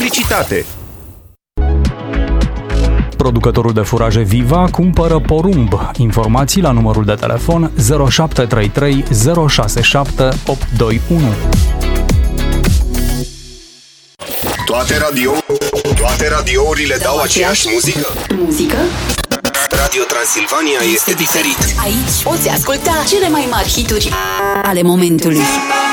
Publicitate. Producătorul de furaje Viva cumpără porumb. Informații la numărul de telefon 0733 067 821. Toate radiourile dau aceeași muzică? Muzică? Radio Transilvania este diferit. Aici poți asculta cele mai mari hituri ale momentului.